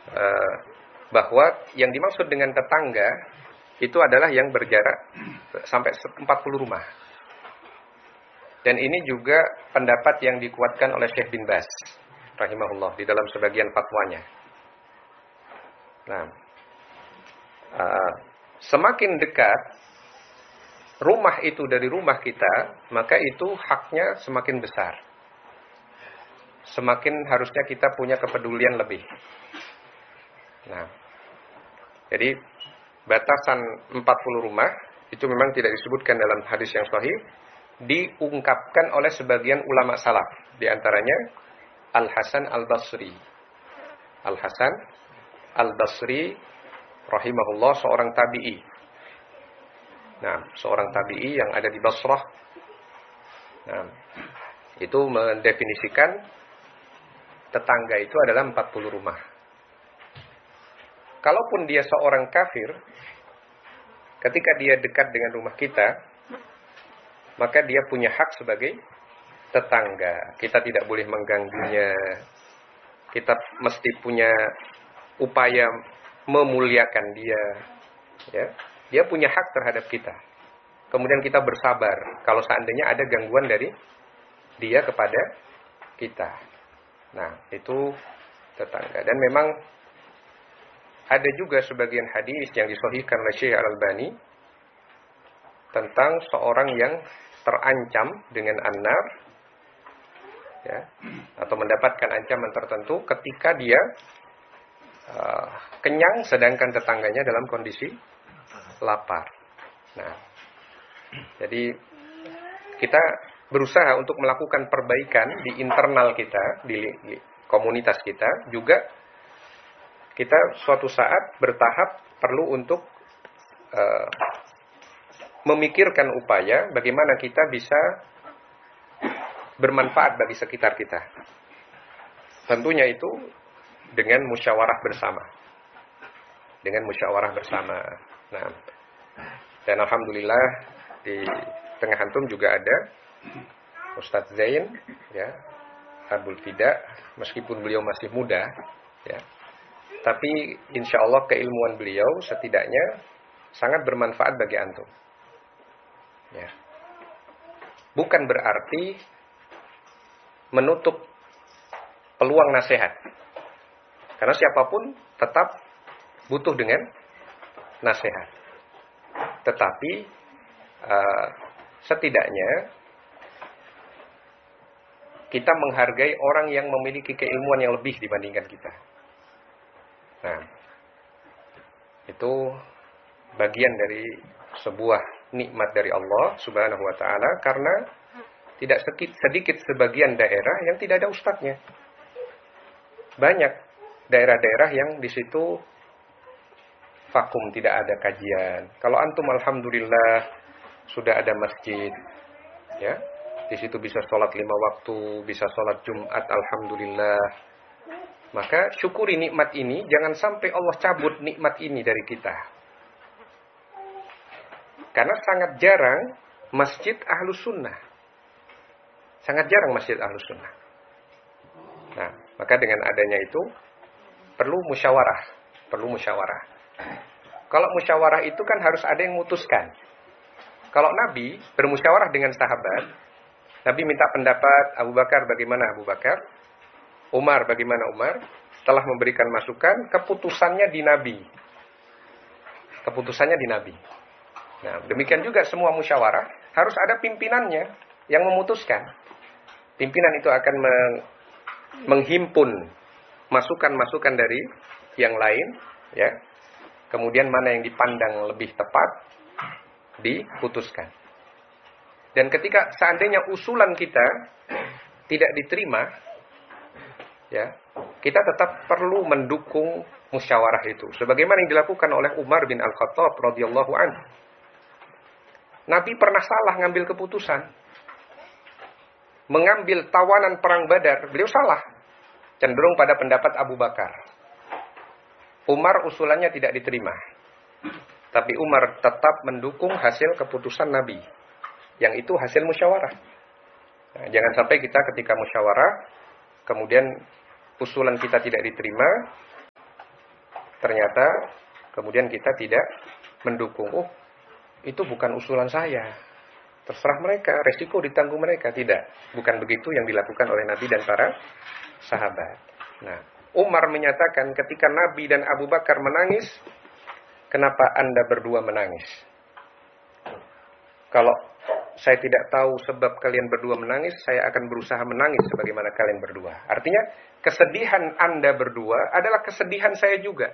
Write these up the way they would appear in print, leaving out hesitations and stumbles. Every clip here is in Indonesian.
bahwa yang dimaksud dengan tetangga itu adalah yang berjarak sampai 40 rumah. Dan ini juga pendapat yang dikuatkan oleh Syekh bin Baz rahimahullah di dalam sebagian fatwanya. Nah, semakin dekat rumah itu dari rumah kita, maka itu haknya semakin besar. Semakin harusnya kita punya kepedulian lebih. Nah, jadi batasan 40 rumah itu memang tidak disebutkan dalam hadis yang sahih, diungkapkan oleh sebagian ulama salaf, di antaranya Al-Hasan Al-Basri. Al-Hasan Al-Basri rahimahullah, seorang tabi'i. Nah, seorang tabi'i yang ada di Basrah. Nah, itu mendefinisikan tetangga itu adalah 40 rumah. Kalaupun dia seorang kafir, ketika dia dekat dengan rumah kita, maka dia punya hak sebagai tetangga. Kita tidak boleh mengganggunya. Kita mesti punya upaya memuliakan dia. Ya, dia punya hak terhadap kita. Kemudian kita bersabar kalau seandainya ada gangguan dari dia kepada kita. Nah, itu tetangga. Dan memang ada juga sebagian hadis yang disahihkan oleh Syekh Al-Albani tentang seorang yang terancam dengan an-nar, ya, atau mendapatkan ancaman tertentu ketika dia kenyang sedangkan tetangganya dalam kondisi lapar. Nah, jadi kita berusaha untuk melakukan perbaikan di internal kita, di komunitas kita. Juga kita suatu saat bertahap perlu untuk memikirkan upaya bagaimana kita bisa bermanfaat bagi sekitar kita. Tentunya itu dengan musyawarah bersama. Dengan musyawarah bersama. Nah, dan alhamdulillah di tengah antum juga ada Ustadz Zain, ya, Abdul Fida, meskipun beliau masih muda, ya, tapi insya Allah keilmuan beliau setidaknya sangat bermanfaat bagi antum. Ya. Bukan berarti menutup peluang nasihat, karena siapapun tetap butuh dengan nasihat. Tetapi setidaknya kita menghargai orang yang memiliki keilmuan yang lebih dibandingkan kita. Nah, itu bagian dari sebuah nikmat dari Allah Subhanahu wa taala, karena tidak sedikit sebagian daerah yang tidak ada ustadznya. Banyak daerah-daerah yang di situ vakum, tidak ada kajian. Kalau antum alhamdulillah sudah ada masjid, ya. Di situ bisa sholat 5 waktu, bisa sholat Jumat, alhamdulillah. Maka syukuri nikmat ini, jangan sampai Allah cabut nikmat ini dari kita. Karena sangat jarang masjid Ahlus Sunnah. Sangat jarang masjid Ahlus Sunnah. Nah, maka dengan adanya itu perlu musyawarah. Perlu musyawarah. Kalau musyawarah itu kan harus ada yang memutuskan. Kalau Nabi bermusyawarah dengan sahabat, Nabi minta pendapat Abu Bakar bagaimana Abu Bakar, Umar bagaimana Umar. Setelah memberikan masukan, keputusannya di Nabi. Keputusannya di Nabi. Nah, demikian juga semua musyawarah harus ada pimpinannya yang memutuskan. Pimpinan itu akan menghimpun masukan-masukan dari yang lain, ya. Kemudian mana yang dipandang lebih tepat diputuskan. Dan ketika seandainya usulan kita tidak diterima, ya, kita tetap perlu mendukung musyawarah itu, sebagaimana yang dilakukan oleh Umar bin Al-Khattab radhiyallahu anhu. Nabi pernah salah ngambil keputusan, mengambil tawanan perang Badar, beliau salah, cenderung pada pendapat Abu Bakar. Umar usulannya tidak diterima, tapi Umar tetap mendukung hasil keputusan Nabi, yang itu hasil musyawarah. Nah, jangan sampai kita ketika musyawarah kemudian usulan kita tidak diterima, ternyata kemudian kita tidak mendukung. Oh, itu bukan usulan saya. Terserah mereka, resiko ditanggung mereka. Tidak, bukan begitu yang dilakukan oleh Nabi dan para sahabat. Nah, Umar menyatakan ketika Nabi dan Abu Bakar menangis, kenapa Anda berdua menangis? Kalau saya tidak tahu sebab kalian berdua menangis, saya akan berusaha menangis sebagaimana kalian berdua. Artinya, kesedihan Anda berdua adalah kesedihan saya juga.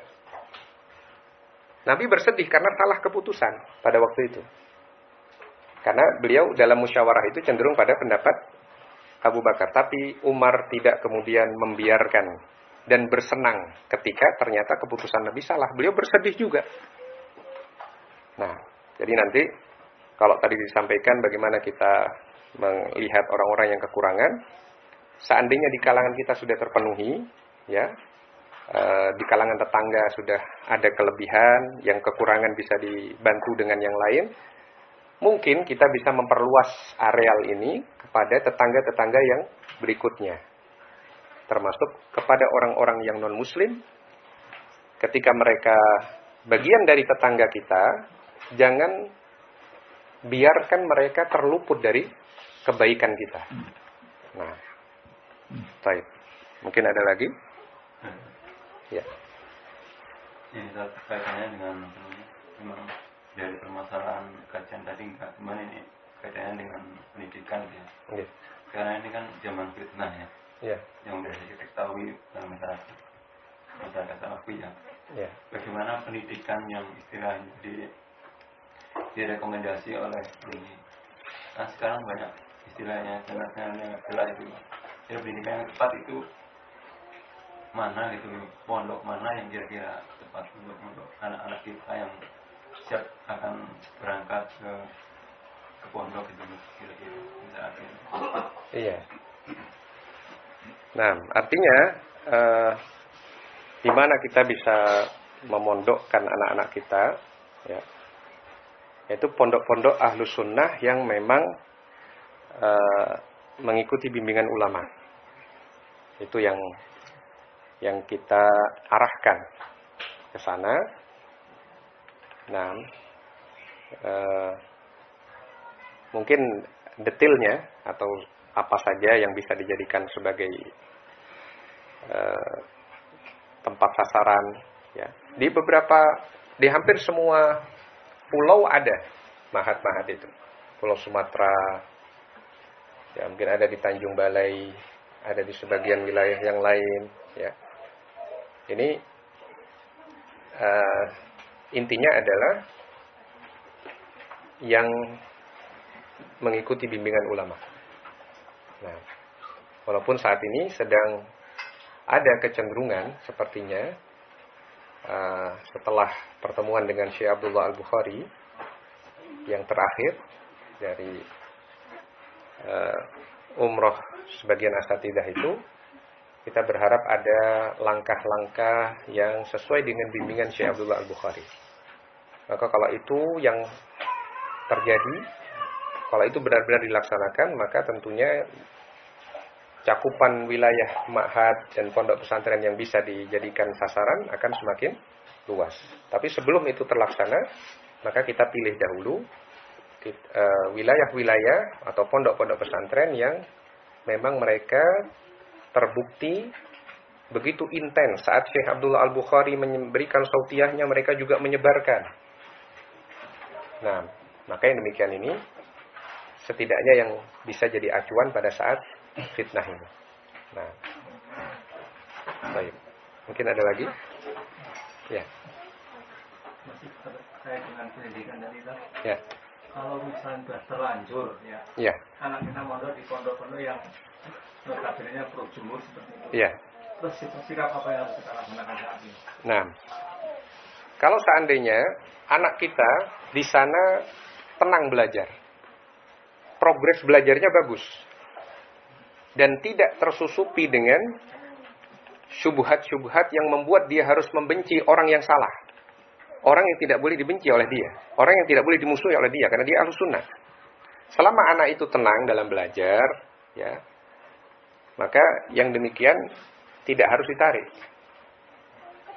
Nabi bersedih karena salah keputusan pada waktu itu. Karena beliau dalam musyawarah itu cenderung pada pendapat Abu Bakar. Tapi Umar tidak kemudian membiarkan dan bersenang ketika ternyata keputusan Nabi salah. Beliau bersedih juga. Nah, jadi nanti kalau tadi disampaikan bagaimana kita melihat orang-orang yang kekurangan, seandainya di kalangan kita sudah terpenuhi, ya, di kalangan tetangga sudah ada kelebihan, yang kekurangan bisa dibantu dengan yang lain, mungkin kita bisa memperluas areal ini kepada tetangga-tetangga yang berikutnya, termasuk kepada orang-orang yang non-muslim. Ketika mereka bagian dari tetangga kita, jangan biarkan mereka terluput dari kebaikan kita. Nah, baik. Mungkin ada lagi? Ya. Ini kaitannya dengan memang dari permasalahan kajian tadi enggak, cuman ini kaitannya dengan pendidikan ya. Okay. Karena ini kan zaman fitnah ya. Yeah. Yang sudah kita ketahui dalam masyarakat Salafi ya. Yeah. Bagaimana pendidikan yang istilahnya direkomendasi oleh ini. Nah, sekarang banyak istilahnya yang jelas itu. Ya, pendidikan yang tepat itu mana gitu, pondok mana yang kira-kira tepat untuk anak-anak kita yang siap akan berangkat ke pondok itu kira-kira saat ini. Iya. Nah, artinya di mana kita bisa memondokkan anak-anak kita, ya, yaitu pondok-pondok Ahlus Sunnah yang memang mengikuti bimbingan ulama. Itu yang kita arahkan ke sana. Nah, mungkin detailnya atau apa saja yang bisa dijadikan sebagai tempat sasaran, ya. Di hampir semua pulau ada mahat-mahat itu. Pulau Sumatera, ya, mungkin ada di Tanjung Balai, ada di sebagian wilayah yang lain, ya. Ini intinya adalah yang mengikuti bimbingan ulama. Nah, walaupun saat ini sedang ada kecenderungan sepertinya setelah pertemuan dengan Syekh Abdullah Al-Bukhari yang terakhir dari umroh sebagian asatidah itu, kita berharap ada langkah-langkah yang sesuai dengan bimbingan Syekh Abdullah Al-Bukhari. Maka kalau itu yang terjadi, kalau itu benar-benar dilaksanakan, maka tentunya cakupan wilayah ma'had dan pondok pesantren yang bisa dijadikan sasaran akan semakin luas. Tapi sebelum itu terlaksana, maka kita pilih dahulu wilayah-wilayah atau pondok-pondok pesantren yang memang mereka terbukti begitu intens. Saat Syekh Abdullah Al-Bukhari memberikan sautiyahnya, mereka juga menyebarkan. Nah, maka yang demikian ini setidaknya yang bisa jadi acuan pada saat fitnah ini. Nah, baik. Mungkin ada lagi? Ya. Masih terkait dengan pendidikan tadi, Pak. Ya. Kalau misalnya sudah terlanjur, ya. Ya. Anak kita mondok di pondok-pondok yang notabene pro jumhur seperti itu. Ya. Terus sikap apa yang harus kita lakukan saat ini? Nah, kalau seandainya anak kita di sana tenang belajar, progres belajarnya bagus, dan tidak tersusupi dengan syubhat-syubhat yang membuat dia harus membenci orang yang salah, orang yang tidak boleh dibenci oleh dia, orang yang tidak boleh dimusuhi oleh dia, karena dia Ahlus Sunnah. Selama anak itu tenang dalam belajar, ya, maka yang demikian tidak harus ditarik.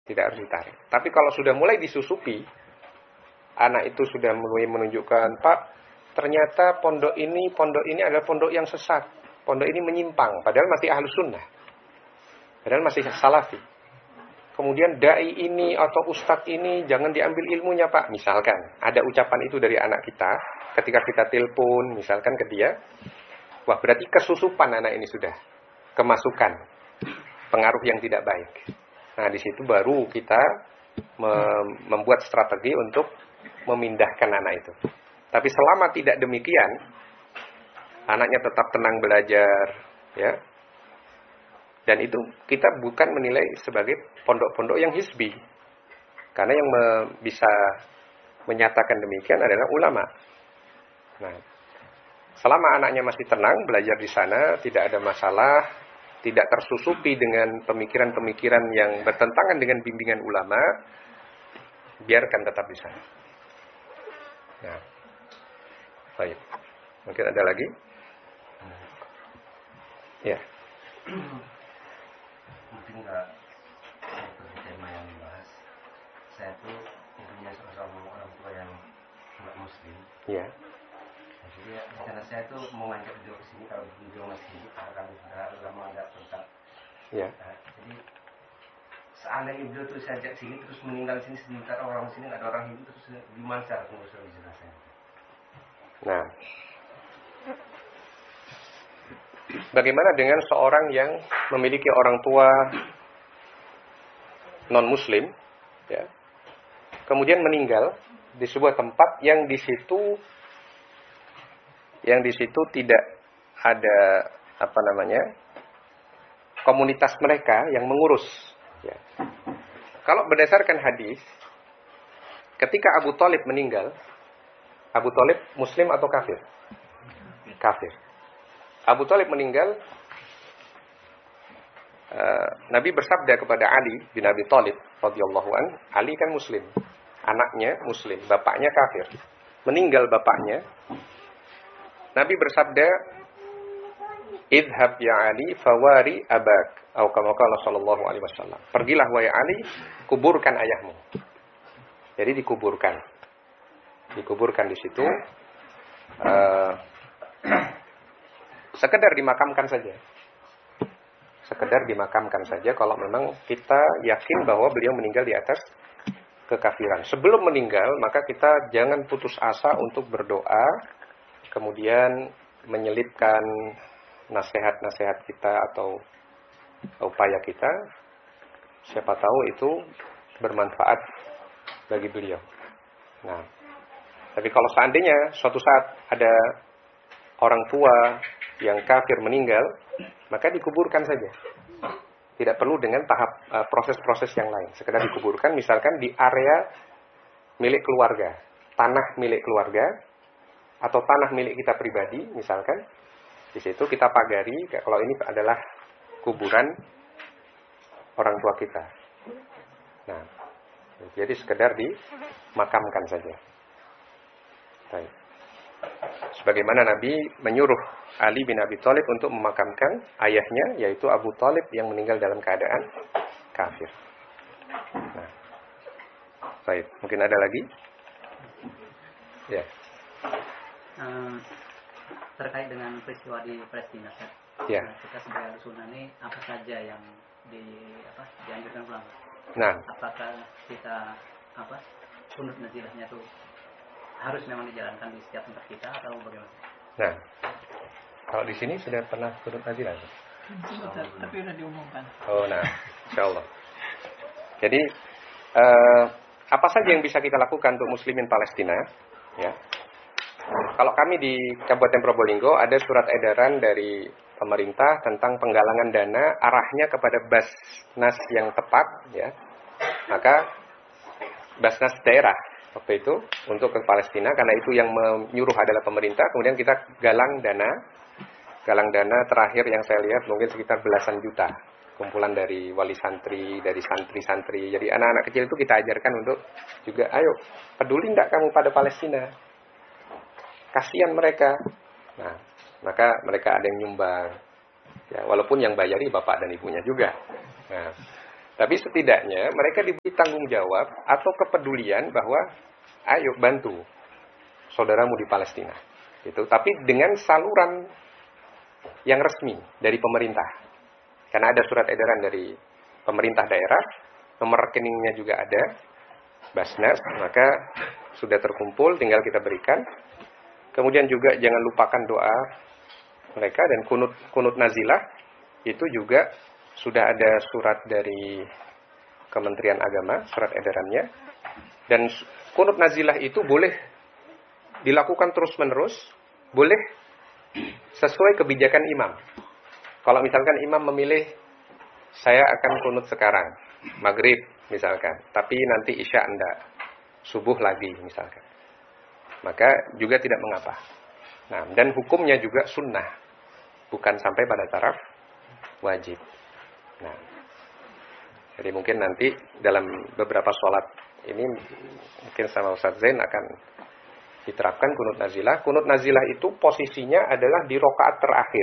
Tidak harus ditarik. Tapi kalau sudah mulai disusupi, anak itu sudah mulai menunjukkan, Pak, ternyata pondok ini adalah pondok yang sesat. Pondok ini menyimpang, padahal masih ahlus sunnah. Padahal masih salafi. Kemudian dai ini atau ustadz ini jangan diambil ilmunya, Pak. Misalkan ada ucapan itu dari anak kita, ketika kita telepon misalkan ke dia, wah berarti kesusupan anak ini sudah, kemasukan, pengaruh yang tidak baik. Nah di situ baru kita membuat strategi untuk memindahkan anak itu. Tapi selama tidak demikian, anaknya tetap tenang belajar, ya. Dan itu kita bukan menilai sebagai pondok-pondok yang hizbi. Karena yang bisa menyatakan demikian adalah ulama. Nah, selama anaknya masih tenang belajar di sana, tidak ada masalah, tidak tersusupi dengan pemikiran-pemikiran yang bertentangan dengan bimbingan ulama, biarkan tetap di sana. Nah, baik. Mungkin ada lagi? Ya. Mungkin enggak tema yang dibahas. Saya tuh punya seorang orang tua yang enggak muslim. Iya. Jadi rencana saya tuh mau ngajak beliau ke sini kalau beliau masih karena kami sudah lama enggak kontak. Iya. Jadi seandainya beliau tuh saya ajak sini terus meninggal sini sementara orang sini enggak ada orang Hindu, terus gimana cara pengurusnya dijelaskan? Nah, bagaimana dengan seorang yang memiliki orang tua non-muslim, ya, kemudian meninggal di sebuah tempat yang di situ tidak ada komunitas mereka yang mengurus. Ya. Kalau berdasarkan hadis, ketika Abu Thalib meninggal, Abu Thalib muslim atau kafir? Kafir. Abu Thalib meninggal, Nabi bersabda kepada Ali bin Abi Thalib radhiyallahu an, Ali kan muslim, anaknya muslim, bapaknya kafir. Meninggal bapaknya, Nabi bersabda, "Idhab ya Ali fawari abak," atau kama qala sallallahu alaihi wasallam. Pergilah wahai Ali, kuburkan ayahmu. Jadi dikuburkan di situ. Sekedar dimakamkan saja kalau memang kita yakin bahwa beliau meninggal di atas kekafiran. Sebelum meninggal, maka kita jangan putus asa untuk berdoa, kemudian menyelipkan nasihat-nasihat kita atau upaya kita. Siapa tahu itu bermanfaat bagi beliau. Nah, tapi kalau seandainya suatu saat ada orang tua yang kafir meninggal, maka dikuburkan saja. Tidak perlu dengan tahap proses-proses yang lain. Sekedar dikuburkan, misalkan di area milik keluarga, tanah milik keluarga, atau tanah milik kita pribadi, misalkan. Di situ kita pagari, kalau ini adalah kuburan orang tua kita. Nah, jadi sekedar dimakamkan saja. Baik. Sebagaimana Nabi menyuruh Ali bin Abi Thalib untuk memakamkan ayahnya, yaitu Abu Thalib yang meninggal dalam keadaan kafir. Nah, baik. Mungkin ada lagi? Ya. Terkait dengan peristiwa di Palestina, ya. Kita sebagai Ahlus Sunnah ini apa saja yang dianjurkan ulama? Nah, apakah kita sunut nazilahnya itu harus memang dijalankan di setiap tempat kita atau bagaimana? Nah, kalau di sini sudah pernah sunut nazilah? Tapi sudah diumumkan. Oh, nah, insyaallah. Jadi apa saja yang bisa kita lakukan untuk muslimin Palestina? Ya. Kalau kami di Kabupaten Probolinggo ada surat edaran dari pemerintah tentang penggalangan dana, arahnya kepada Basnas yang tepat, ya. Maka Basnas daerah waktu itu untuk ke Palestina, karena itu yang menyuruh adalah pemerintah. Kemudian kita galang dana terakhir yang saya lihat mungkin sekitar belasan juta, kumpulan dari wali santri, dari santri-santri. Jadi anak-anak kecil itu kita ajarkan untuk juga, ayo peduli enggak kamu pada Palestina, kasihan mereka. Nah, maka mereka ada yang nyumbang, ya, walaupun yang bayari bapak dan ibunya juga. Nah, Tapi setidaknya mereka diberi tanggung jawab atau kepedulian bahwa ayo bantu saudaramu di Palestina. Gitu. Tapi dengan saluran yang resmi dari pemerintah. Karena ada surat edaran dari pemerintah daerah, nomor rekeningnya juga ada, Basnas, maka sudah terkumpul, tinggal kita berikan. Kemudian juga jangan lupakan doa mereka dan kunut nazilah, itu juga sudah ada surat dari Kementerian Agama, surat edarannya. Dan kunut nazilah itu boleh dilakukan terus-menerus, boleh sesuai kebijakan imam. Kalau misalkan imam memilih, saya akan kunut sekarang, maghrib misalkan, tapi nanti isya enggak, subuh lagi misalkan, maka juga tidak mengapa. Nah, dan hukumnya juga sunnah, bukan sampai pada taraf wajib. Nah, jadi mungkin nanti dalam beberapa sholat ini mungkin sama Ustaz Zain akan diterapkan kunut nazilah. Kunut nazilah itu posisinya adalah di rakaat terakhir,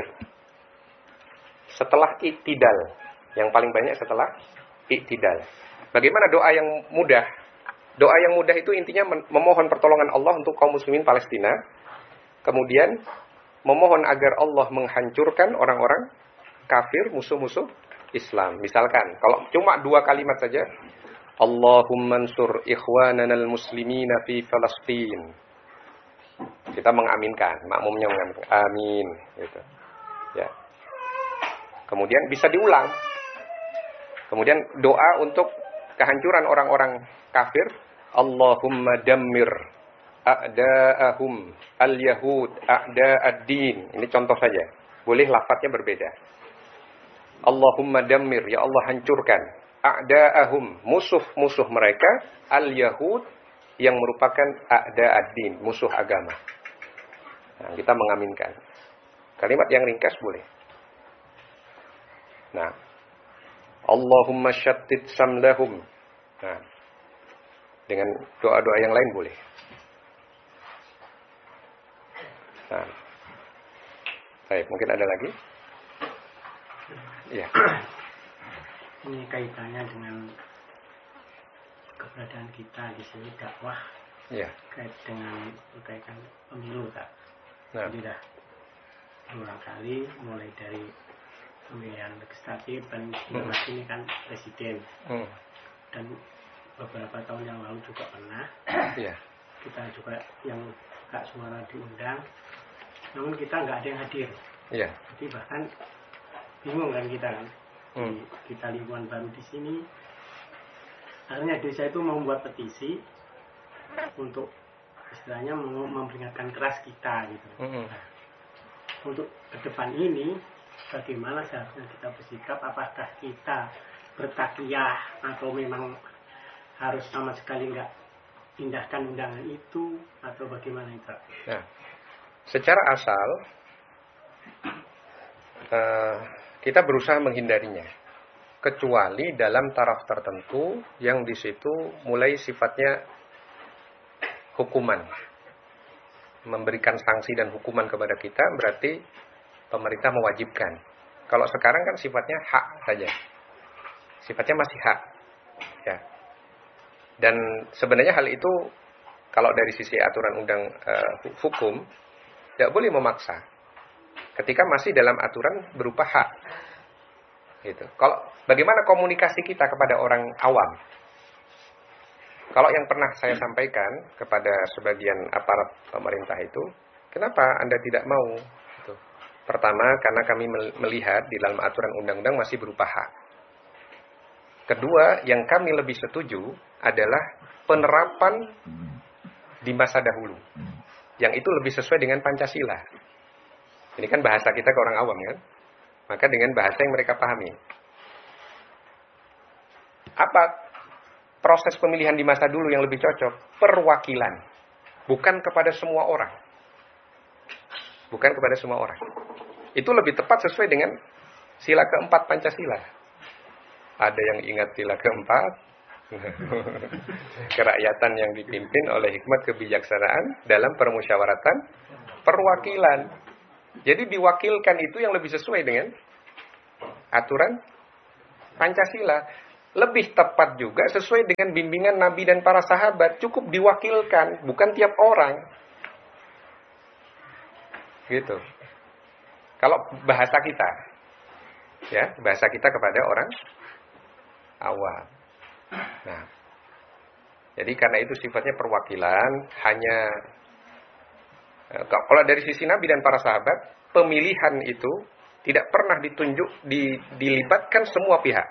setelah iktidal, yang paling banyak setelah iktidal. Bagaimana doa yang mudah? Doa yang mudah itu intinya memohon pertolongan Allah untuk kaum muslimin Palestina. Kemudian memohon agar Allah menghancurkan orang-orang kafir, musuh-musuh Islam. Misalkan, kalau cuma 2 kalimat saja, Allahumma ansur ikhwananal muslimina fi Palestin. Kita mengaminkan, makmumnya mengaminkan, amin, gitu. Ya. Kemudian bisa diulang. Kemudian doa untuk kehancuran orang-orang kafir, Allahumma dammir a'da'ahum al-yahud a'da'ad-din. Ini contoh saja. Boleh lafadznya berbeda. Allahumma dammir, ya Allah hancurkan a'da'ahum, musuh-musuh mereka, al-yahud, yang merupakan a'da'ad-din, musuh agama. Nah, kita mengaminkan. Kalimat yang ringkas boleh. Nah, Allahumma syattid samlahum. Nah, dengan doa-doa yang lain boleh. Nah, baik, mungkin ada lagi? Ya. Ini kaitannya dengan keberadaan kita di sini dakwah. Ya. Kait dengan berkaitan pemilu, Kak. Nah. Jadi dah berulang kali mulai dari pemilihan legislatif dan ini kan presiden. Dan beberapa tahun yang lalu juga pernah. Ya. Kita juga yang Kak Suara diundang, namun kita nggak ada yang hadir. Iya. Jadi bahkan bingung kan kita kan. Kita lingkungan baru di sini. Akhirnya desa itu membuat petisi untuk istilahnya memperingatkan keras kita gitu. Nah, untuk ke depan ini bagaimana seharusnya kita bersikap? Apakah kita bertakliyah atau memang harus sama sekali nggak pindahkan undangan itu atau bagaimana itu? Nah, secara asal kita berusaha menghindarinya, kecuali dalam taraf tertentu yang di situ mulai sifatnya hukuman, memberikan sanksi dan hukuman kepada kita, berarti pemerintah mewajibkan. Kalau sekarang kan sifatnya hak saja, sifatnya masih hak, ya. Dan sebenarnya hal itu kalau dari sisi aturan undang hukum tidak boleh memaksa ketika masih dalam aturan berupa hak. Gitu. Kalau bagaimana komunikasi kita kepada orang awam? Kalau yang pernah saya sampaikan kepada sebagian aparat pemerintah itu, kenapa Anda tidak mau? Gitu. Pertama, karena kami melihat di dalam aturan undang-undang masih berupa hak. Kedua, yang kami lebih setuju adalah penerapan di masa dahulu, yang itu lebih sesuai dengan Pancasila. Ini kan bahasa kita ke orang awam kan? Maka dengan bahasa yang mereka pahami. Apa proses pemilihan di masa dulu yang lebih cocok? Perwakilan. Bukan kepada semua orang. Bukan kepada semua orang. Itu lebih tepat sesuai dengan sila keempat Pancasila. Ada yang ingat sila keempat? Kerakyatan yang dipimpin oleh hikmat kebijaksanaan dalam permusyawaratan perwakilan. Jadi diwakilkan itu yang lebih sesuai dengan aturan Pancasila. lebih tepat juga sesuai dengan bimbingan Nabi dan para sahabat. Cukup diwakilkan, bukan tiap orang. Gitu. Kalau bahasa kita, ya, bahasa kita kepada orang awam. Nah, jadi karena itu sifatnya perwakilan, hanya kalau dari sisi Nabi dan para sahabat, pemilihan itu tidak pernah dilibatkan semua pihak.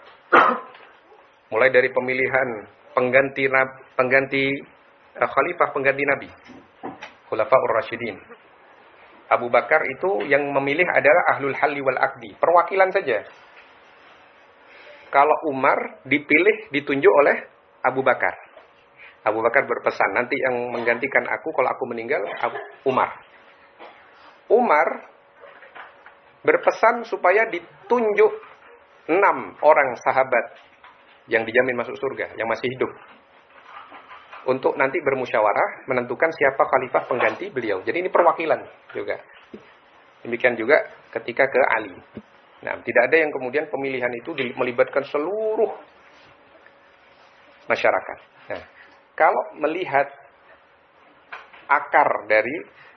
Mulai dari pemilihan pengganti khalifah pengganti Nabi, Khulafaur Rasyidin. Abu Bakar itu yang memilih adalah ahlul halli wal aqdi, perwakilan saja. Kalau Umar dipilih, ditunjuk oleh Abu Bakar. Abu Bakar berpesan, nanti yang menggantikan aku kalau aku meninggal, Umar. Umar berpesan supaya ditunjuk 6 orang sahabat yang dijamin masuk surga, yang masih hidup. Untuk nanti bermusyawarah menentukan siapa khalifah pengganti beliau. Jadi ini perwakilan juga. Demikian juga ketika ke Ali. Nah, tidak ada yang kemudian pemilihan itu melibatkan seluruh masyarakat. Nah, kalau melihat akar dari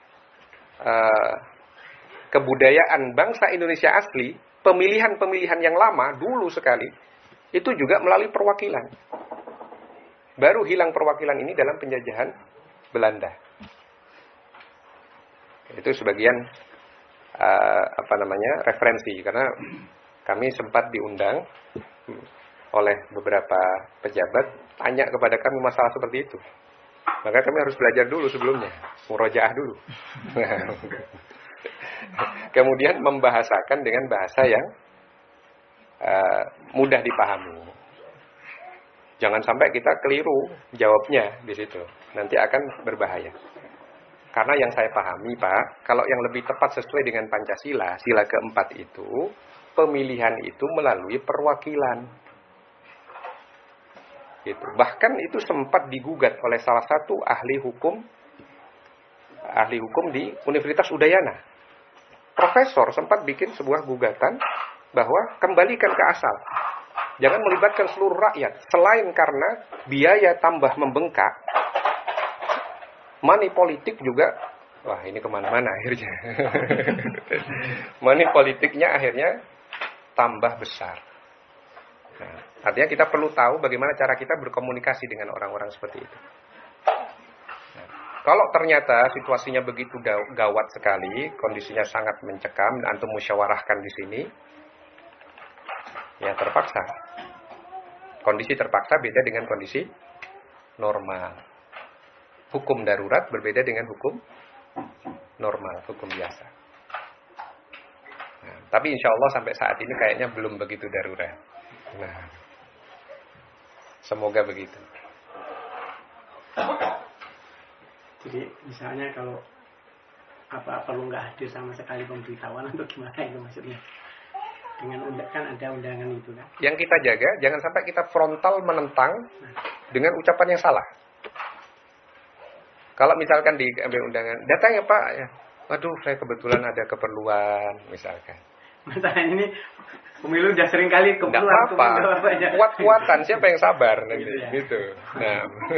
kebudayaan bangsa Indonesia asli, pemilihan-pemilihan yang lama dulu sekali itu juga melalui perwakilan. Baru hilang perwakilan ini dalam penjajahan Belanda. Itu sebagian referensi, karena kami sempat diundang oleh beberapa pejabat tanya kepada kami masalah seperti itu. Maka kami harus belajar dulu sebelumnya, murojaah dulu. Kemudian membahasakan dengan bahasa yang mudah dipahami. Jangan sampai kita keliru jawabnya di situ. Nanti akan berbahaya. Karena yang saya pahami, Pak, kalau yang lebih tepat sesuai dengan Pancasila, sila keempat itu, pemilihan itu melalui perwakilan. Gitu. Bahkan itu sempat digugat oleh salah satu ahli hukum di Universitas Udayana. Profesor sempat bikin sebuah gugatan bahwa kembalikan ke asal. Jangan melibatkan seluruh rakyat. Selain karena biaya tambah membengkak, money politik juga, wah ini kemana-mana akhirnya. Money politiknya akhirnya tambah besar. Nah, artinya kita perlu tahu bagaimana cara kita berkomunikasi dengan orang-orang seperti itu. Nah, kalau ternyata situasinya begitu gawat sekali, kondisinya sangat mencekam, antum musyawarahkan di sini, ya terpaksa. Kondisi terpaksa beda dengan kondisi normal. Hukum darurat berbeda dengan hukum normal, hukum biasa. Nah, tapi insya Allah sampai saat ini kayaknya belum begitu darurat. Nah, semoga begitu. Jadi misalnya kalau perlu nggak hadir sama sekali pemberitahuan atau gimana itu maksudnya? Dengan kan ada undangan itu kan. Yang kita jaga jangan sampai kita frontal menentang dengan ucapan yang salah. Kalau misalkan diambil undangan, datang ya Pak, ya. Waduh, saya kebetulan ada keperluan misalkan. Masalahnya ini pemilu udah sering kali keperluan. Enggak apa-apa. Kuat-kuatan siapa yang sabar nanti gitu. Ya? Gitu. Nah.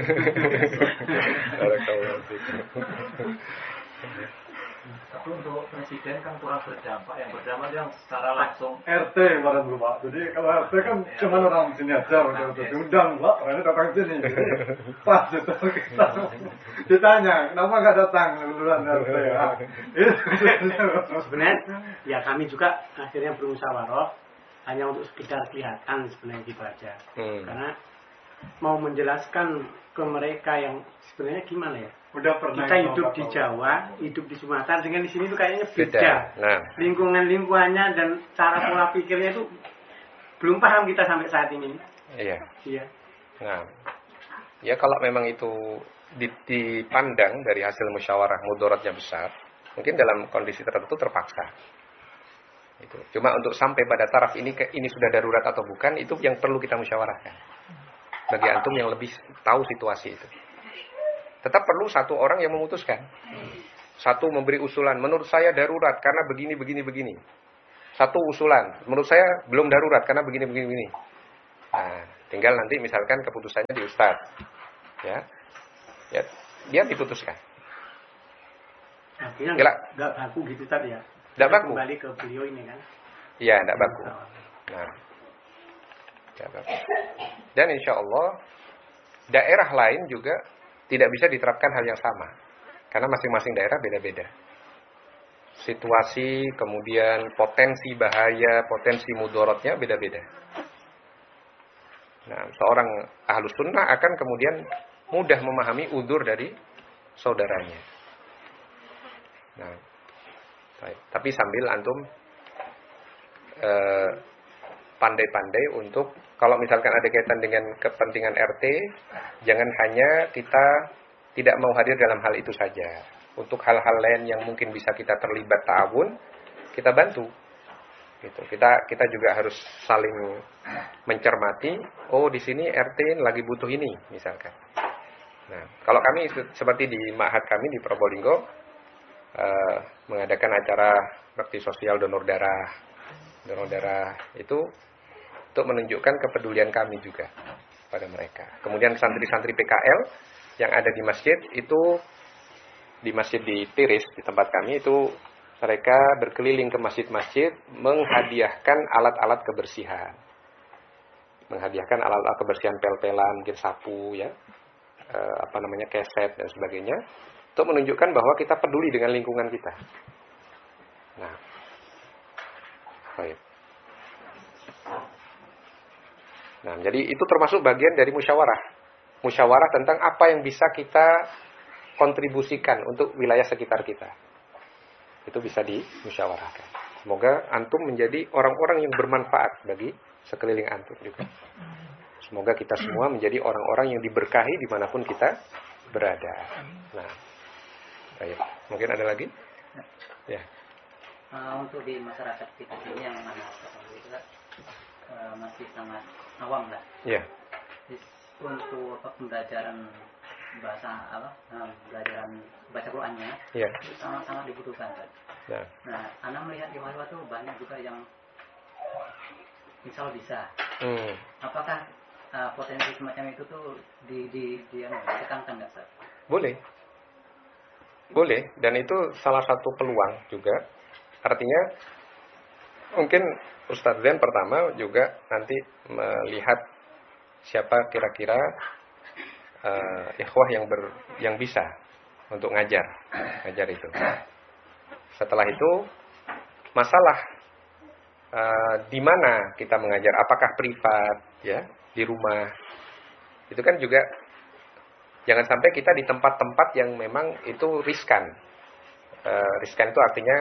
Tapi untuk presiden kan kurang berdampak, yang berdampak yang secara langsung RT kemarin dulu Pak. Jadi kalau RT kan cuma orang sini aja, diundang Pak, orangnya datang sini. Jadi pas itu kita ditanya, kenapa nggak datang duluan RT? Sebenarnya ya kami juga akhirnya bermusyawarah hanya untuk sekedar kelihatan sebenarnya gitu aja. Karena mau menjelaskan ke mereka yang sebenarnya gimana ya? Udah pernah kita hidup di Jawa, hidup di Sumatera, dengan di sini tuh kayaknya beda. Nah. Lingkungannya dan cara pola pikirnya itu belum paham kita sampai saat ini. Iya. Iya. Nah, ya kalau memang itu dipandang dari hasil musyawarah mudaratnya besar, mungkin dalam kondisi tertentu terpaksa. Itu. Cuma untuk sampai pada taraf ini sudah darurat atau bukan, itu yang perlu kita musyawarahkan. Bagi antum yang lebih tahu situasi itu. Tetap perlu satu orang yang memutuskan. Satu memberi usulan, menurut saya darurat karena begini. Satu usulan, menurut saya belum darurat karena begini. Nah, tinggal nanti misalkan keputusannya di ustadz, ya, dia diputuskan. Akhirnya nggak baku gitu tadi ya? Nggak baku. Kembali ke beliau ini kan? Iya, nggak baku. Nah, nggak baku. Dan insya Allah daerah lain juga tidak bisa diterapkan hal yang sama, karena masing-masing daerah beda-beda. Situasi, kemudian potensi bahaya, potensi mudorotnya beda-beda. Nah, seorang ahlus sunnah akan kemudian mudah memahami udzur dari saudaranya. Nah, baik. Tapi sambil antum pandai-pandai untuk kalau misalkan ada kaitan dengan kepentingan RT, jangan hanya kita tidak mau hadir dalam hal itu saja. Untuk hal-hal lain yang mungkin bisa kita terlibat ta'awun, kita bantu. Gitu. Kita juga harus saling mencermati. Oh, di sini RT lagi butuh ini, misalkan. Nah, kalau kami seperti di ma'had kami di Probolinggo, mengadakan acara bakti sosial donor darah itu untuk menunjukkan kepedulian kami juga pada mereka. Kemudian santri-santri PKL yang ada di masjid itu, di masjid di Tiris di tempat kami itu, mereka berkeliling ke masjid-masjid menghadiahkan alat-alat kebersihan. Menghadiahkan alat-alat kebersihan, pel-pelan, mungkin sapu ya. Keset dan sebagainya, untuk menunjukkan bahwa kita peduli dengan lingkungan kita. Nah, baik. Nah, jadi itu termasuk bagian dari musyawarah. Musyawarah tentang apa yang bisa kita kontribusikan untuk wilayah sekitar kita. Itu bisa dimusyawarahkan. Semoga antum menjadi orang-orang yang bermanfaat bagi sekeliling antum juga. Semoga kita semua menjadi orang-orang yang diberkahi dimanapun kita berada. Nah, baik. Mungkin ada lagi? Ya. Untuk di masyarakat kita ini yang mana itu masih sangat awam lah. Ya. Untuk pembelajaran pembelajaran baca Qur'annya, ya, itu sangat-sangat dibutuhkan. Nah, Anda melihat di mahasiswa itu banyak juga yang misal bisa. Apakah potensi semacam itu tuh ditekankan nggak, Ustaz? Boleh, dan itu salah satu peluang juga. Artinya mungkin Ustadz Zain pertama juga nanti melihat siapa kira-kira ikhwah yang bisa untuk ngajar itu. Setelah itu masalah di mana kita mengajar, apakah privat ya, di rumah. Itu kan juga jangan sampai kita di tempat-tempat yang memang itu riskan. Riskan itu artinya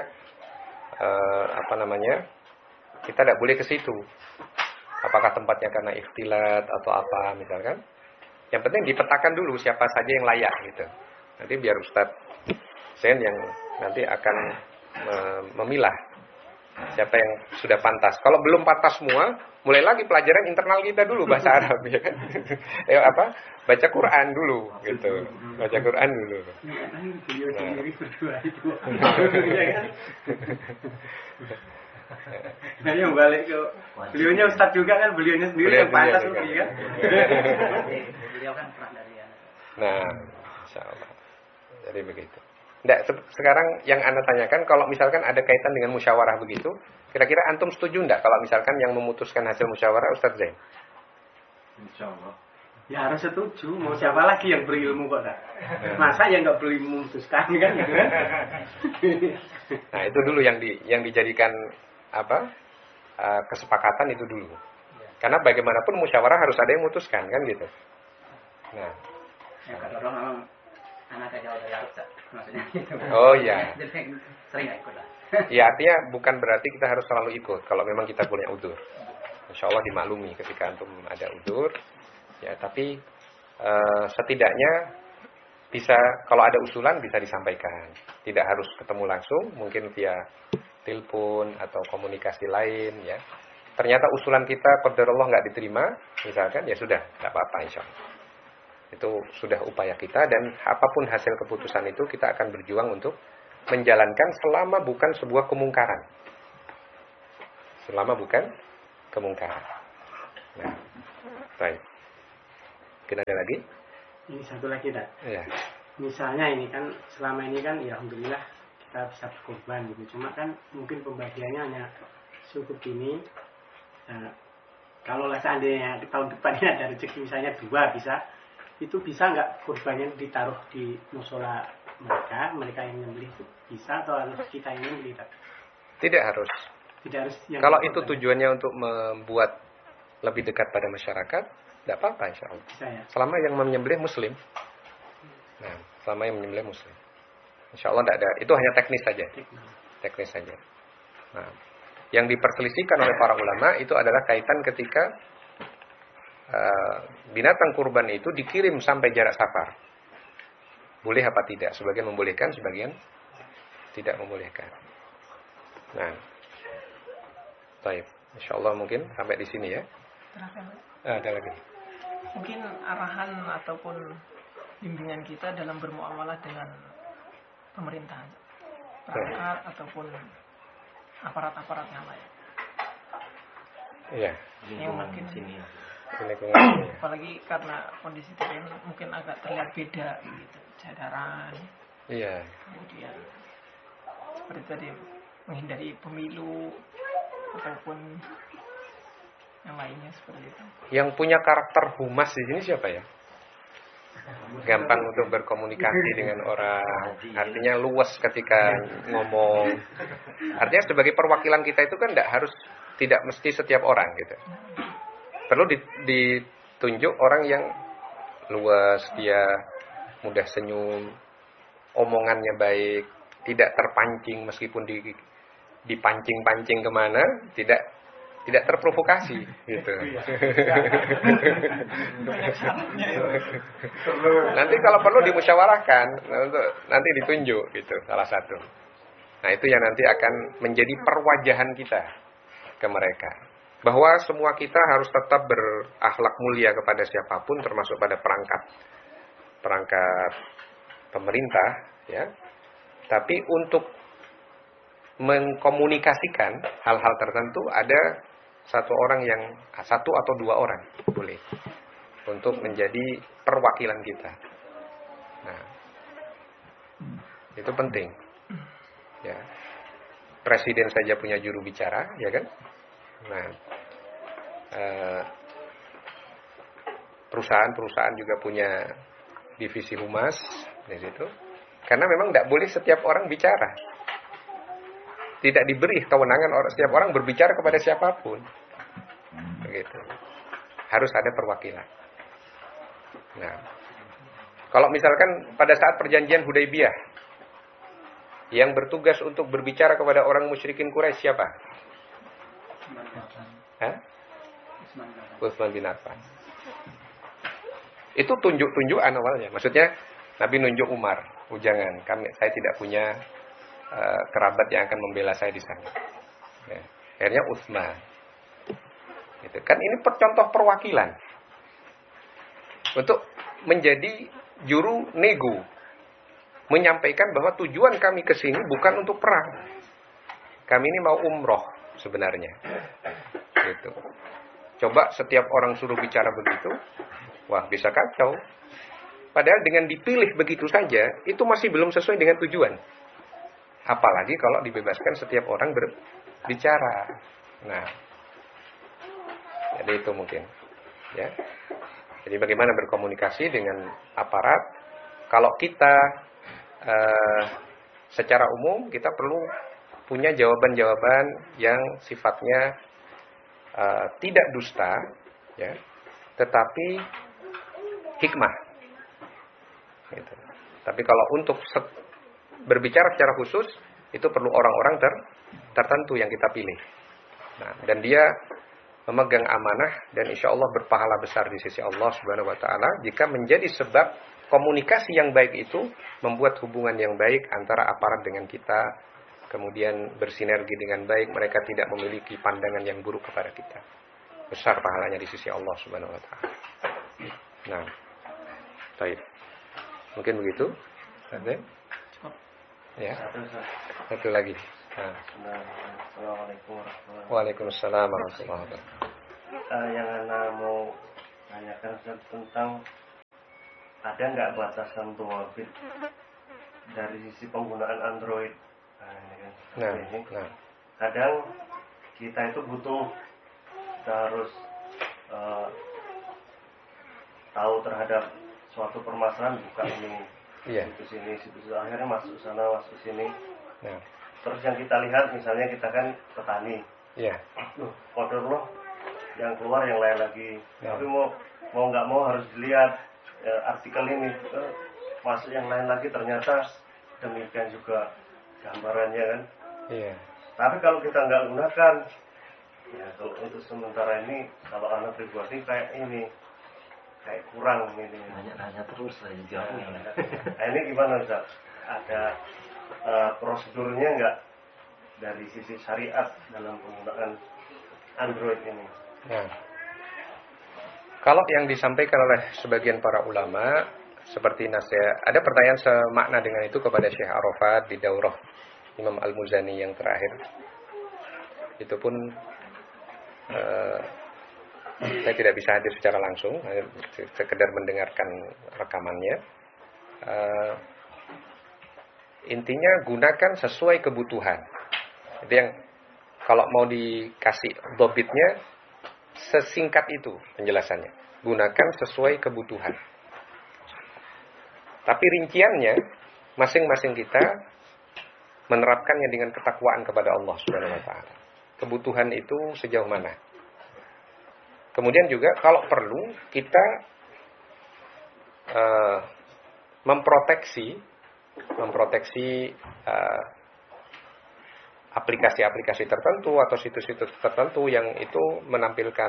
kita tidak boleh ke situ. Apakah tempatnya karena ikhtilat atau apa misalkan. Yang penting dipetakan dulu siapa saja yang layak gitu. Nanti biar Ustadz Zain yang nanti akan memilah siapa yang sudah pantas. Kalau belum pantas semua, mulai lagi pelajaran internal kita dulu bahasa Arab ya kan. Baca Quran dulu gitu. Baca Quran dulu. Nah, yang balik ke beliaunya Ustaz juga kan, beliaunya sendiri yang pantas kan. Beliau kan pernah dari ya. Nah, insyaallah. Jadi begitu. Nggak, sekarang yang Anda tanyakan, kalau misalkan ada kaitan dengan musyawarah begitu, kira-kira antum setuju enggak kalau misalkan yang memutuskan hasil musyawarah Ustaz Zain? Insyaallah. Ya harus setuju, mau siapa lagi yang berilmu kok tak? Masa yang nggak berilmu memutuskan kan? Nah, itu dulu yang dijadikan kesepakatan itu dulu. Karena bagaimanapun musyawarah harus ada yang memutuskan kan gitu. Nah, ya kata orang memang anak jauh dari Arab, maksudnya gitu. Oh iya. Sering ikut lah. Ya, artinya bukan berarti kita harus selalu ikut kalau memang kita punya udzur. Insyaallah dimaklumi ketika antum ada udzur. Ya, tapi setidaknya bisa, kalau ada usulan bisa disampaikan. Tidak harus ketemu langsung, mungkin via telepon atau komunikasi lain ya. Ternyata usulan kita qadarullah nggak diterima, misalkan, ya sudah, nggak apa-apa insyaallah. Itu sudah upaya kita, dan apapun hasil keputusan itu kita akan berjuang untuk menjalankan selama bukan sebuah kemungkaran. Selama bukan kemungkaran. Nah, Baik. Mungkin ada lagi? Ini satu lagi, tak? Iya. Misalnya ini kan selama ini kan ya alhamdulillah kita bisa berkorban gitu. Cuma kan mungkin pembagiannya hanya cukup gini. Nah, kalau seandainya tahun depannya ada rezeki misalnya 2 bisa, itu bisa nggak korbannya ditaruh di musola mereka yang menyembelih itu bisa atau harus kita yang menyembelih? Tidak harus. Tidak harus. Kalau itu tujuannya untuk membuat lebih dekat pada masyarakat, tidak apa-apa insya Allah. Bisa, ya? Selama yang menyembelih Muslim. Nah, selama yang menyembelih Muslim, insya Allah tidak ada. Itu hanya teknis saja. Teknis saja. Nah, yang diperselisihkan oleh para ulama itu adalah kaitan ketika binatang kurban itu dikirim sampai jarak safar. Boleh apa tidak? Sebagian membolehkan, sebagian tidak membolehkan. Nah, baik. Insya Allah mungkin sampai di sini ya. Ada lagi. Mungkin arahan ataupun bimbingan kita dalam bermuamalah dengan pemerintahan, perangkat ataupun aparat-aparat yang lain. Iya. Yang mungkin sini. Apalagi karena kondisi terkini mungkin agak terlihat beda gitu, jadaran. Iya. Kemudian seperti tadi menghindari pemilu ataupun yang lainnya seperti itu. Yang punya karakter humas di sini siapa ya? Gampang untuk berkomunikasi dengan orang, artinya luas ketika ngomong. Artinya sebagai perwakilan kita itu kan tidak mesti setiap orang gitu. Perlu ditunjuk orang yang luas, dia mudah senyum, omongannya baik, tidak terpancing meskipun dipancing-pancing kemana, tidak terprovokasi gitu. Nanti kalau perlu dimusyawarahkan, nanti ditunjuk gitu salah satu. Nah, itu yang nanti akan menjadi perwajahan kita ke mereka. Bahwa semua kita harus tetap berakhlak mulia kepada siapapun, termasuk pada perangkat pemerintah, ya. Tapi untuk mengkomunikasikan hal-hal tertentu ada satu atau 2 orang boleh untuk menjadi perwakilan kita. Nah, itu penting. Ya. Presiden saja punya juru bicara, ya kan? Nah, perusahaan juga punya divisi humas di situ. Karena memang tidak boleh setiap orang bicara. Tidak diberi kewenangan setiap orang berbicara kepada siapapun. Begitu. Harus ada perwakilan. Nah, kalau misalkan pada saat perjanjian Hudaybiyah yang bertugas untuk berbicara kepada orang musyrikin Quraisy siapa? Utsman bin Affan. Itu tunjuk-tunjukan awalnya. Maksudnya Nabi nunjuk Umar, jangan, saya tidak punya kerabat yang akan membela saya di sana. Ya. Akhirnya Utsman. Gitu. Kan ini contoh perwakilan untuk menjadi juru nego, menyampaikan bahwa tujuan kami ke sini bukan untuk perang. Kami ini mau umroh sebenarnya. Gitu. Coba setiap orang suruh bicara begitu, wah bisa kacau. Padahal dengan dipilih begitu saja, itu masih belum sesuai dengan tujuan. Apalagi kalau dibebaskan setiap orang berbicara. Nah, jadi itu mungkin. Ya. Jadi bagaimana berkomunikasi dengan aparat? Kalau kita secara umum kita perlu punya jawaban-jawaban yang sifatnya tidak dusta, ya, tetapi hikmah. Gitu. Tapi kalau untuk berbicara secara khusus, itu perlu orang-orang tertentu yang kita pilih. Nah, dan dia memegang amanah dan insya Allah berpahala besar di sisi Allah Subhanahu Wa Taala jika menjadi sebab komunikasi yang baik itu membuat hubungan yang baik antara aparat dengan kita, kemudian bersinergi dengan baik, mereka tidak memiliki pandangan yang buruk kepada kita. Besar pahalanya di sisi Allah Subhanahu Wa Taala. Nah, baik. Mungkin begitu. Ada? Ya. Satu lagi. Nah. Assalamualaikum warahmatullahi wabarakatuh. Waalaikumsalam warahmatullahi wabarakatuh. Yang Anda mau tanyakan tentang ada nggak batasan dhawabit dari sisi penggunaan Android. Nah, ini kan. Nah. Kadang kita itu butuh, kita harus tahu terhadap suatu permasalahan, buka ini, situs ini, situs akhirnya masuk sana, masuk sini. Nah. Terus yang kita lihat, misalnya kita kan petani, qadarullah yang keluar yang lain lagi. Tapi mau nggak mau harus dilihat artikel ini, masuk yang lain lagi, ternyata demikian juga gambarannya kan. Tapi kalau kita nggak gunakan, ya kalau untuk sementara ini, kalau anak pribadi kayak ini, kayak kurang ini. Nanya terus aja jawabnya. Nah, ini gimana Ustaz? Ada prosedurnya nggak dari sisi syariat dalam penggunaan Android ini? Nah, kalau yang disampaikan oleh sebagian para ulama seperti nasihat, ada pertanyaan semakna dengan itu kepada Syekh Arafat di daurah Imam Al-Muzani yang terakhir. Itu pun saya tidak bisa hadir secara langsung, sekedar mendengarkan rekamannya. Intinya gunakan sesuai kebutuhan. Itu yang kalau mau dikasih dobitnya sesingkat itu penjelasannya. Gunakan sesuai kebutuhan. Tapi rinciannya masing-masing kita menerapkannya dengan ketakwaan kepada Allah Subhanahu wa taala. Kebutuhan itu sejauh mana? Kemudian juga kalau perlu kita memproteksi aplikasi-aplikasi tertentu atau situs-situs tertentu yang itu menampilkan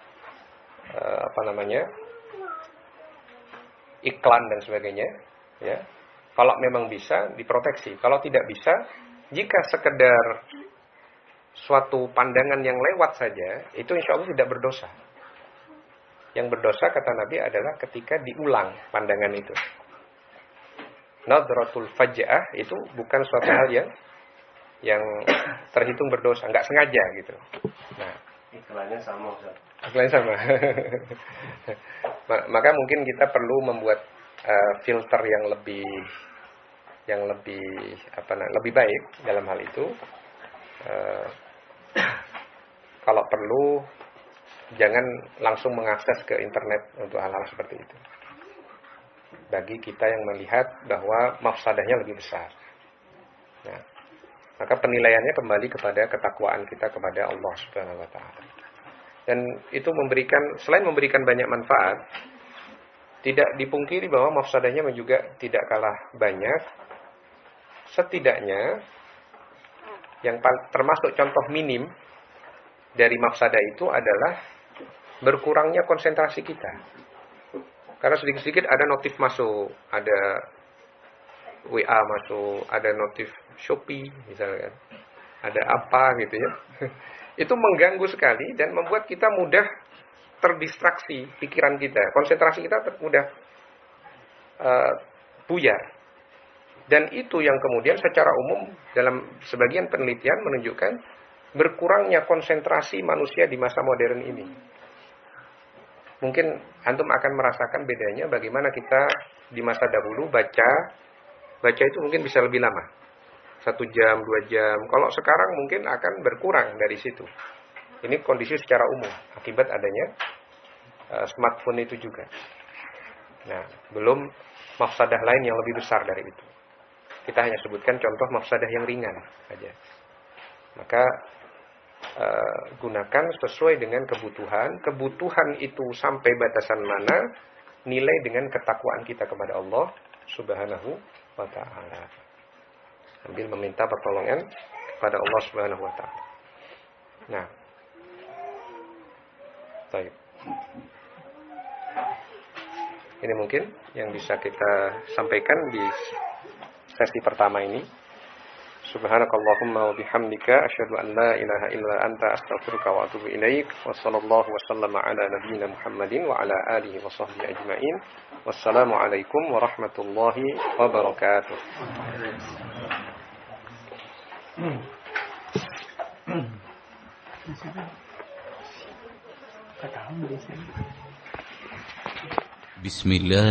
iklan dan sebagainya, ya. Kalau memang bisa diproteksi, kalau tidak bisa, jika sekedar suatu pandangan yang lewat saja, itu insya Allah tidak berdosa. Yang berdosa kata Nabi adalah ketika diulang pandangan itu. Nadratul faj'ah itu bukan suatu hal yang terhitung berdosa, nggak sengaja gitu. Nah, iklannya sama Ustaz. Iklannya sama. Maka mungkin kita perlu membuat filter yang lebih baik dalam hal itu. Kalau perlu jangan langsung mengakses ke internet untuk hal-hal seperti itu. Bagi kita yang melihat bahwa mafsadahnya lebih besar. Nah, maka penilaiannya kembali kepada ketakwaan kita kepada Allah Subhanahu wa taala. Dan itu selain memberikan banyak manfaat, tidak dipungkiri bahwa mafsadahnya juga tidak kalah banyak. Setidaknya yang termasuk contoh minim dari mafsadah itu adalah berkurangnya konsentrasi kita. Karena sedikit-sedikit ada notif masuk, ada WA masuk, ada notif Shopee misalnya, ada apa gitu ya. Itu mengganggu sekali dan membuat kita mudah terdistraksi pikiran kita, konsentrasi kita mudah buyar. Dan itu yang kemudian secara umum dalam sebagian penelitian menunjukkan berkurangnya konsentrasi manusia di masa modern ini. Mungkin antum akan merasakan bedanya bagaimana kita di masa dahulu baca itu mungkin bisa lebih lama, 1 jam, 2 jam. Kalau sekarang mungkin akan berkurang dari situ. Ini kondisi secara umum akibat adanya smartphone itu juga. Nah, belum mafsadah lain yang lebih besar dari itu. Kita hanya sebutkan contoh mafsadah yang ringan saja. Maka gunakan sesuai dengan kebutuhan. Kebutuhan itu sampai batasan mana, nilai dengan ketakwaan kita kepada Allah Subhanahu wa ta'ala. Sambil meminta pertolongan kepada Allah Subhanahu wa ta'ala. Nah, baik. Ini mungkin yang bisa kita sampaikan di sesi pertama ini. Subhanakallahumma wa bihamdika asyhadu an la ilaha illa anta astaghfiruka wa atubu ilaik. Wa sallallahu wa sallama ala nabiyyina Muhammadin wa ala alihi wa sahbihi ajmain. Wassalamu alaikum warahmatullahi wabarakatuh. Kata di sini. Bismillah.